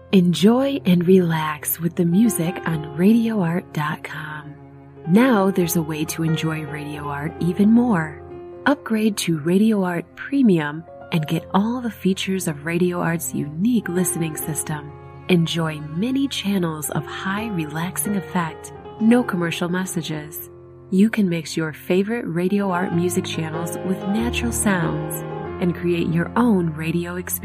Enjoy and relax with the music on RadioArt.com. Now there's a way to enjoy Radio Art even more. Upgrade to Radio Art Premium and get all the features of Radio Art's unique listening system. Enjoy many channels of high relaxing effect, no commercial messages. You can mix your favorite Radio Art music channels with natural sounds and create your own radio experience.